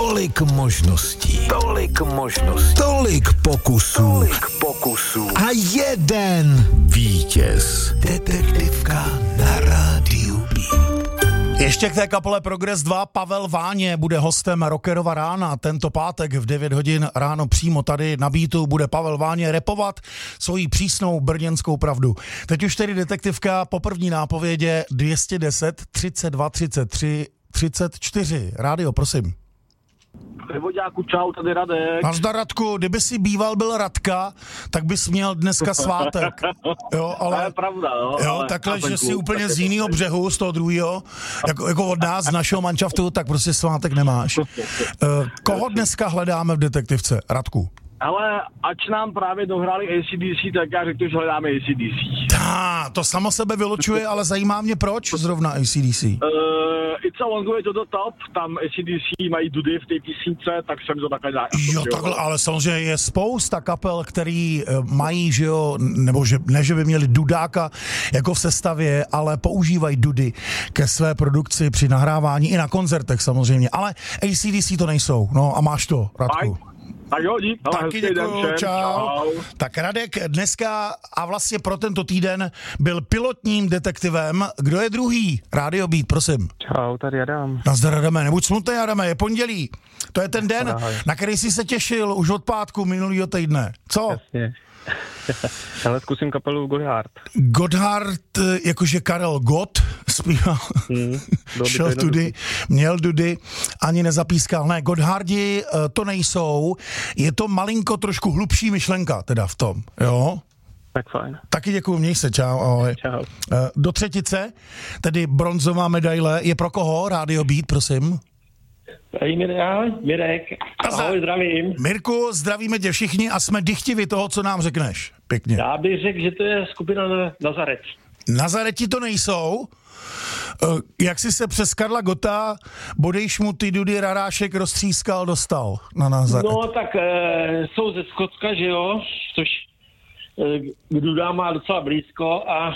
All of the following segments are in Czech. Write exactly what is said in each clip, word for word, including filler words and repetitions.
Tolik možností, tolik možností, tolik pokusů, tolik pokusů a jeden vítěz. Detektivka na rádiu B. Ještě k té kapele Progress dva, Pavel Váně bude hostem Rockerova rána. Tento pátek v devět hodin ráno přímo tady na Beatu bude Pavel Váně rapovat svoji přísnou brněnskou pravdu. Teď už tedy detektivka po první nápovědě dvě stě deset třicet dva třicet tři třicet čtyři. Rádio, prosím. Voďáku, čau, tady Radek. Nazdar, Radku, kdyby si býval byl Radka, tak bys měl dneska svátek. Jo, ale... To je pravda, jo. Jo, ale takhle, že klub, jsi úplně tak z jiného břehu, z toho druhého, jako, jako od nás, z našeho manšaftu, tak prostě svátek nemáš. Uh, koho dneska hledáme v detektivce, Radku? Ale ač nám právě dohráli A C D C, tak já řeknu, že hledáme A C D C. Tá, to samo sebe vylučuje, ale zajímá mě, proč zrovna A C D C. Uh, It's a long way to the top, tam A C D C mají dudy v té písničce, tak jsem to takhle dá. Jo, takhle, ale samozřejmě je spousta kapel, který mají, že jo, nebo že, ne, že by měli dudáka jako v sestavě, ale používají dudy ke své produkci při nahrávání i na koncertech samozřejmě, ale A C D C to nejsou, no a máš to, Radku. Aj. Tak jo, dík. Taky děkuju, čau. čau. Tak Radek dneska a vlastně pro tento týden byl pilotním detektivem. Kdo je druhý? Radio Beat, prosím. Čau, tady Adam. Nazdar, Adame, nebuď smutný, Adame, je pondělí. To je ten den, Ahoj. Na který jsi se těšil už od pátku minulýho týdne. Co? Jasně. Ale zkusím kapelu Gotthard. Gotthard, jakože Karel Gott zpíval, hmm, šel tudy, měl dudy, ani nezapískal. Ne, Gotthardi to nejsou, je to malinko trošku hlubší myšlenka teda v tom, jo? Tak fajn. Taky děkuju, měj se, čau, ahoj. Čau. Do třetice, tedy bronzová medaile, je pro koho? Radio Beat, prosím. Ahoj, Mirek. Ahoj, zdravím. Mirku, zdravíme tě všichni a jsme dychtivi toho, co nám řekneš. Pěkně. Já bych řekl, že to je skupina Nazaret. Nazareti to nejsou? Jak jsi se přes Karla Gotta, bodejš mu ty dudy rarášek roztřískal, dostal na Nazaret? No tak e, jsou ze Skotska, že jo, což e, k dudám má docela blízko a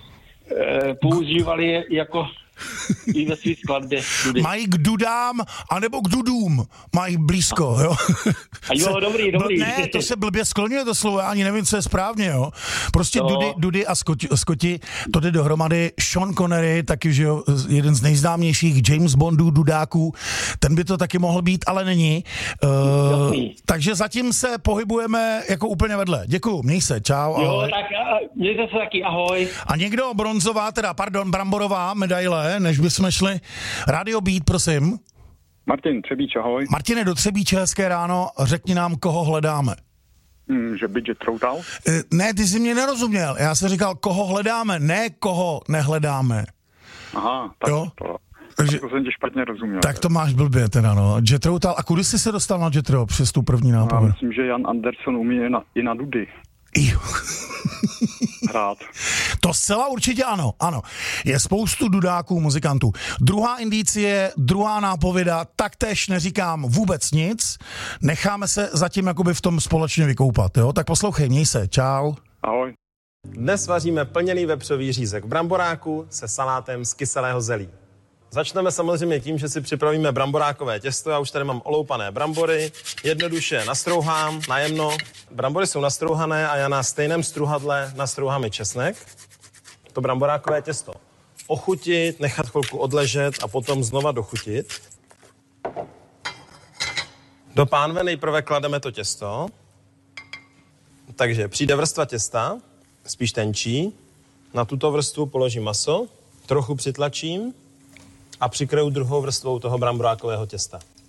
e, používali je jako i ve svých skladbě. Dudy. Mají k dudám, anebo k dudům. Mají blízko, jo. A jo, dobrý, dobrý. Ne, to se blbě skloňuje to slovo, já ani nevím, co je správně, jo. Prostě no. dudy, dudy a skoti, skoti, to jde dohromady. Sean Connery, taky, že jo, jeden z nejznámějších James Bondů, dudáků, ten by to taky mohl být, ale není. Uh, takže zatím se pohybujeme jako úplně vedle. Děkuju, měj se, čau, ahoj. Jo, tak mějte se taky, ahoj. A někdo bronzová, teda, pardon, bramborová medaile, než bychom šli. Radio Beat, prosím. Martin Třebíč, ahoj. Martine, do Třebíče, hezké ráno, řekni nám, koho hledáme. Hmm, že by Jethro Tull? E, ne, ty jsi mě nerozuměl. Já jsem říkal, koho hledáme, ne koho nehledáme. Aha, tak jo? to, Takže, to jsem tě špatně rozuměl. Tak to máš blbě teda, no. Jethro Tull. A kudy jsi se dostal na Jethro přes tu první nápověď? Já myslím, že Jan Anderson umí i na, i na dudy. Hrát. To zcela určitě ano, ano. Je spoustu dudáků, muzikantů. Druhá indicie, druhá nápověda, taktéž neříkám vůbec nic. Necháme se zatím jakoby v tom společně vykoupat, jo? Tak poslouchej, měj se, čau. Ahoj. Dnes vaříme plněný vepřový řízek v bramboráku se salátem z kyselého zelí. Začneme samozřejmě tím, že si připravíme bramborákové těsto. Já už tady mám oloupané brambory, jednoduše nastrouhám, najemno. Brambory jsou nastrouhané a já na stejném struhadle nastrouhám i česnek. To bramborákové těsto ochutit, nechat chvilku odležet a potom znova dochutit. Do pánve nejprve klademe to těsto. Takže přijde vrstva těsta, spíš tenčí. Na tuto vrstvu položím maso, trochu přitlačím a přikryju druhou vrstvou toho bramborákového těsta.